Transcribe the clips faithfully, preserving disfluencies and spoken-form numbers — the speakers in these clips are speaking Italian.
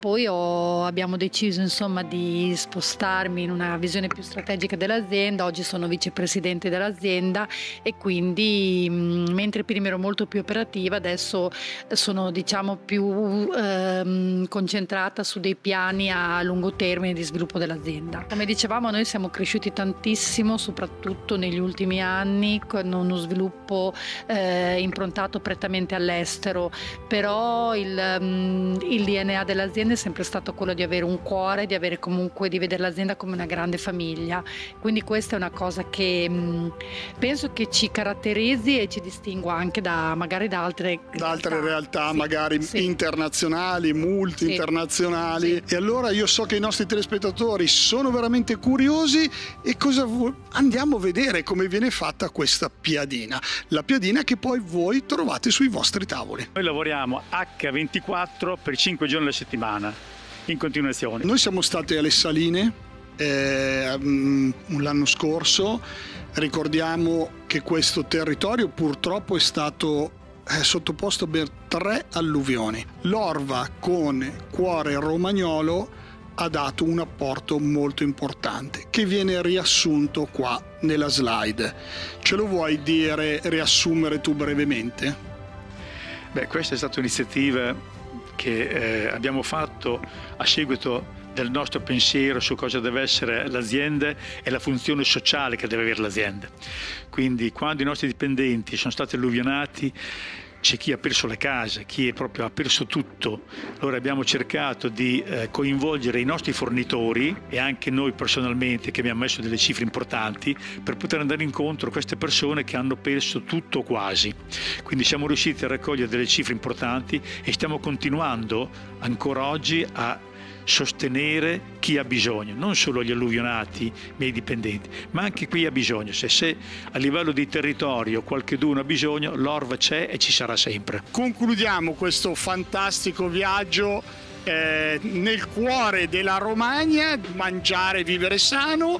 Poi ho abbiamo deciso insomma di spostarmi in una visione più strategica dell'azienda. Oggi sono vicepresidente dell'azienda e quindi mh, mentre prima ero molto più operativa, adesso sono diciamo più ehm, concentrata su dei piani a lungo termine di sviluppo dell'azienda. Come dicevamo, noi siamo cresciuti tantissimo, soprattutto negli ultimi anni, con uno sviluppo eh, improntato prettamente all'estero, però il, mh, il D N A dell'azienda è sempre stato quello di avere un cuore, di avere comunque di vedere l'azienda come una grande famiglia, quindi questa è una cosa che mh, penso che ci caratterizzi e ci distingua anche da magari da altre da altre realtà, sì, magari sì. internazionali, multi-internazionali. Sì. E allora io so che i nostri telespettatori sono veramente curiosi e cosa vu- andiamo a vedere come viene fatta questa piadina, la piadina che poi voi trovate sui vostri tavoli. Noi lavoriamo acca ventiquattro per cinque giorni alla settimana, in continuazione. Noi siamo stati alle Saline eh, l'anno scorso. Ricordiamo che questo territorio purtroppo è stato eh, sottoposto per tre alluvioni. L'Orva con Cuore Romagnolo ha dato un apporto molto importante che viene riassunto qua nella slide. Ce lo vuoi dire, riassumere tu brevemente? Beh, questa è stata un'iniziativa che eh, abbiamo fatto a seguito del nostro pensiero su cosa deve essere l'azienda e la funzione sociale che deve avere l'azienda. Quindi quando i nostri dipendenti sono stati alluvionati, c'è chi ha perso la casa, chi è proprio ha perso tutto. Allora abbiamo cercato di eh, coinvolgere i nostri fornitori e anche noi personalmente, che abbiamo messo delle cifre importanti, per poter andare incontro a queste persone che hanno perso tutto quasi. Quindi siamo riusciti a raccogliere delle cifre importanti e stiamo continuando ancora oggi a sostenere chi ha bisogno, non solo gli alluvionati, ma i dipendenti, ma anche chi ha bisogno. Se, se a livello di territorio qualcuno ha bisogno, l'Orva c'è e ci sarà sempre. Concludiamo questo fantastico viaggio eh, nel cuore della Romagna, mangiare e vivere sano.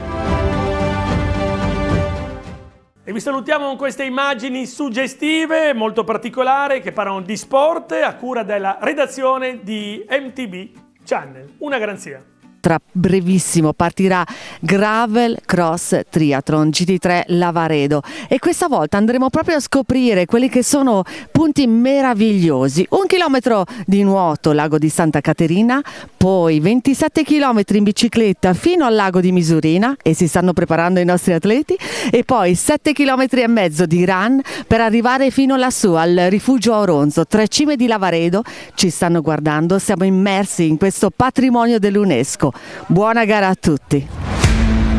E vi salutiamo con queste immagini suggestive, molto particolari, che parlano di sport a cura della redazione di M T B Channel. Una garanzia. Tra brevissimo partirà Gravel Cross Triathlon G T tre Lavaredo e questa volta andremo proprio a scoprire quelli che sono punti meravigliosi. Un chilometro di nuoto, lago di Santa Caterina, poi ventisette chilometri in bicicletta fino al lago di Misurina, e si stanno preparando i nostri atleti, e poi sette chilometri e mezzo di run per arrivare fino lassù al rifugio Auronzo. Tre cime di Lavaredo ci stanno guardando, siamo immersi in questo patrimonio dell'UNESCO. Buona gara a tutti!